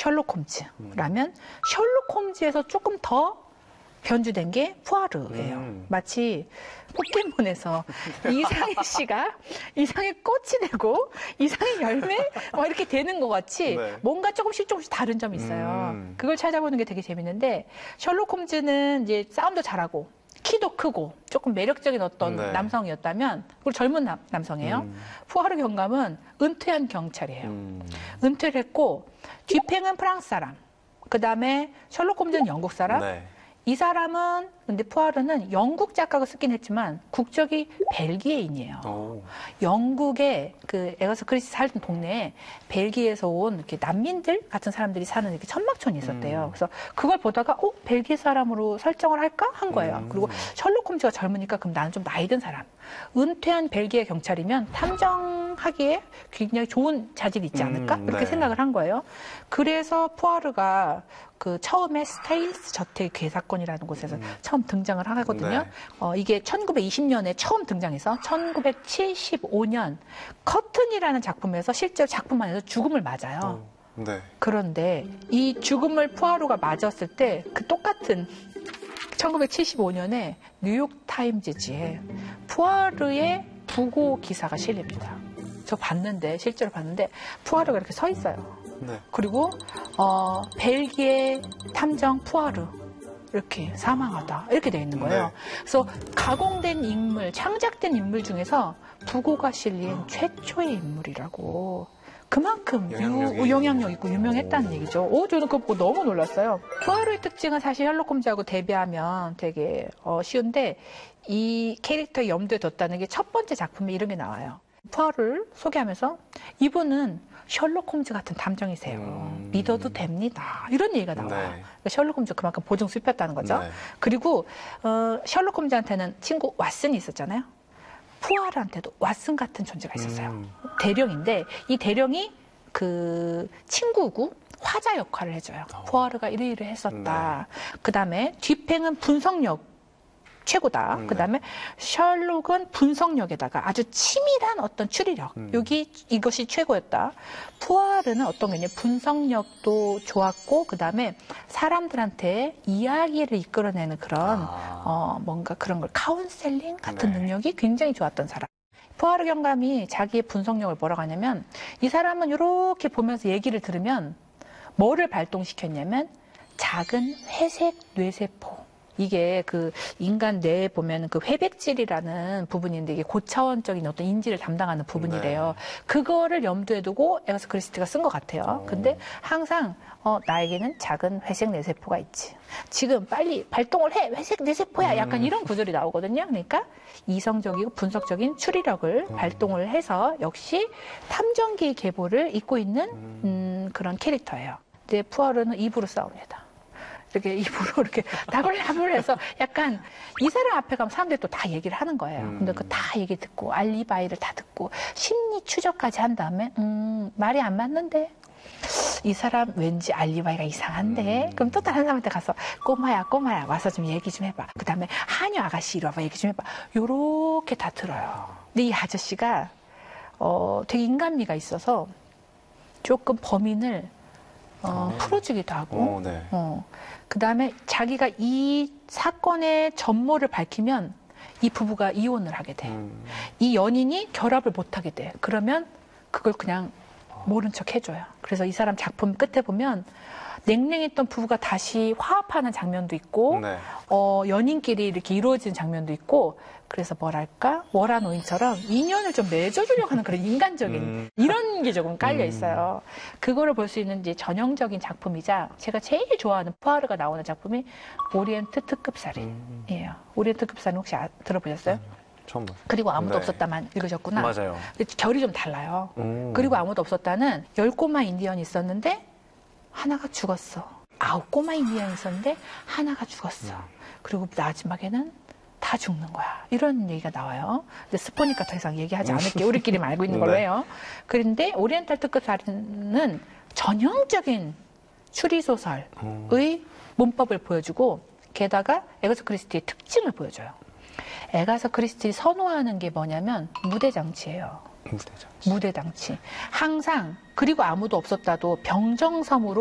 셜록 홈즈라면 셜록 홈즈에서 조금 더 변주된 게 푸아르예요. 마치 포켓몬에서 이상의 씨가 이상의 꽃이 되고 이상의 열매 막 이렇게 되는 것 같이 네. 뭔가 조금씩 다른 점이 있어요. 그걸 찾아보는 게 되게 재밌는데 셜록 홈즈는 이제 싸움도 잘하고 키도 크고 조금 매력적인 어떤 네. 남성이었다면 그리고 젊은 남성이에요. 푸아르 경감은 은퇴한 경찰이에요. 은퇴를 했고 뒤팽은 프랑스 사람, 그 다음에 셜록 홈즈는 영국 사람. 네. 이 사람은 근데 푸아르는 영국 작가가 쓰긴 했지만 국적이 벨기에인이에요. 오. 영국의 그 에가서 크리스티 살던 동네에 벨기에에서 온 이렇게 난민들 같은 사람들이 사는 이렇게 천막촌이 있었대요. 그래서 그걸 보다가 벨기에 사람으로 설정을 할까 한 거예요. 그리고 셜록 홈즈가 젊으니까 그럼 나는 좀 나이 든 사람. 은퇴한 벨기에 경찰이면 탐정하기에 굉장히 좋은 자질이 있지 않을까? 그렇게 네. 생각을 한 거예요. 그래서 푸아르가 그 처음에 스테일스 저택 괴사건이라는 곳에서 처음 등장을 하거든요. 네. 이게 1920년에 처음 등장해서 1975년 커튼이라는 작품에서 실제로 작품 안에서 죽음을 맞아요. 네. 그런데 이 죽음을 푸아르가 맞았을 때 그 똑같은 1975년에 뉴욕 타임즈지에 푸아르의 부고 기사가 실립니다. 저 봤는데 실제로 봤는데 푸아르가 이렇게 서 있어요. 네. 그리고 벨기에 탐정 푸아르 이렇게 사망하다 이렇게 돼 있는 거예요. 네. 그래서 가공된 인물, 창작된 인물 중에서 부고가 실린 최초의 인물이라고. 그만큼 영향력 있고 유명했다는 얘기죠. 저는 그거 보고 너무 놀랐어요. 푸아르의 특징은 사실 셜록 홈즈하고 대비하면 되게 쉬운데 이 캐릭터의 염두에 뒀다는 게 첫 번째 작품에 이런 게 나와요. 푸아르를 소개하면서 이분은 셜록 홈즈 같은 탐정이세요. 믿어도 됩니다. 이런 얘기가 나와요. 네. 그러니까 셜록 홈즈 그만큼 보증 수입했다는 거죠. 네. 그리고 셜록 홈즈한테는 친구 왓슨이 있었잖아요. 푸아르한테도 왓슨 같은 존재가 있었어요. 대령인데 이 대령이 그 친구고 화자 역할을 해줘요. 푸아르가 이래 했었다. 네. 그다음에 뒤팽은 분석력 최고다. 네. 그다음에 셜록은 분석력에다가 아주 치밀한 어떤 추리력. 이것이 최고였다. 푸아르는 어떤 게 있냐면 분석력도 좋았고 그다음에 사람들한테 이야기를 이끌어내는 그런 뭔가 그런 걸 카운셀링 같은 네. 능력이 굉장히 좋았던 사람. 푸아르 경감이 자기의 분석력을 뭐라고 하냐면 이 사람은 이렇게 보면서 얘기를 들으면 뭐를 발동시켰냐면 작은 회색 뇌세포. 이게 그 인간 뇌에 보면 그 회백질이라는 부분인데 이게 고차원적인 어떤 인지를 담당하는 부분이래요. 네. 그거를 염두에 두고 에가서 크리스티가 쓴 것 같아요. 근데 항상 나에게는 작은 회색 뇌세포가 있지. 지금 빨리 발동을 해. 회색 뇌세포야. 약간 이런 구절이 나오거든요. 그러니까 이성적이고 분석적인 추리력을 발동을 해서 역시 탐정기의 계보를 잇고 있는 그런 캐릭터예요. 근데 푸아르는 입으로 싸웁니다. 이렇게 입으로 이렇게 다글다글 해서 약간 이 사람 앞에 가면 사람들이 또 다 얘기를 하는 거예요. 근데 그 다 얘기 듣고 알리바이를 다 듣고 심리 추적까지 한 다음에 말이 안 맞는데 이 사람 왠지 알리바이가 이상한데 그럼 또 다른 사람한테 가서 꼬마야 와서 좀 얘기 좀 해봐. 그 다음에 한유 아가씨 이리 와봐 얘기 좀 해봐. 요렇게 다 들어요. 근데 이 아저씨가 되게 인간미가 있어서 조금 범인을 풀어주기도 하고 네. 그 다음에 자기가 이 사건의 전모를 밝히면 이 부부가 이혼을 하게 돼. 이 연인이 결합을 못하게 돼. 그러면 그걸 그냥 모른 척 해줘요. 그래서 이 사람 작품 끝에 보면 냉랭했던 부부가 다시 화합하는 장면도 있고 네. 연인끼리 이렇게 이루어지는 장면도 있고 그래서 뭐랄까 월화노인처럼 인연을 좀 맺어주려고 하는 그런 인간적인 이런 게 조금 깔려 있어요. 그거를 볼 수 있는 이제 전형적인 작품이자 제가 제일 좋아하는 푸아르가 나오는 작품이 오리엔트 특급살인이에요. 오리엔트 특급살인 혹시 들어보셨어요? 처음 봤어요. 그리고 아무도 네. 없었다만 읽으셨구나. 맞아요. 결이 좀 달라요. 그리고 아무도 없었다는 10꼬마 인디언이 있었는데 하나가 죽었어. 9꼬마 인디언이 있었는데 하나가 죽었어. 그리고 마지막에는 다 죽는 거야. 이런 얘기가 나와요. 근데 스포니까 더 이상 얘기하지 않을게요. 우리끼리만 알고 있는 걸로 네. 해요. 그런데 오리엔탈 특급 살인은 전형적인 추리소설의 문법을 보여주고 게다가 에가서 크리스티의 특징을 보여줘요. 에가서 크리스티 선호하는 게 뭐냐면 무대장치예요. 무대장치. 항상 그리고 아무도 없었다도 병정섬으로